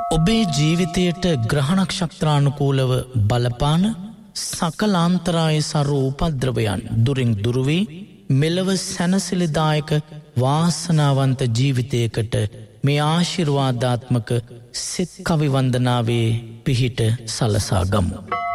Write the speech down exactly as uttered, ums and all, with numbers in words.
ඔබේ ජීවිතයට ග්‍රහ නක්ෂත්‍රානුකූලව බලපාන සකලාන්තරාය සරු උපද්‍රවයන් දුරින් දුරු වී මෙලව සැනසිලිදායක වාසනාවන්ත ජීවිතයකට මේ ආශිර්වාදාත්මක සිත් කවි වන්දනාවේ පිහිට සලසා ගමු.